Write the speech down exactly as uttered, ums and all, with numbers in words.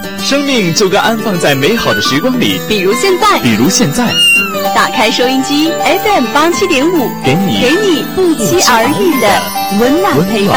生命就该安放在美好的时光里， 比如现在， 比如现在， 打开收音机 F M 八七点五， 给你给你不期而遇的温暖陪伴。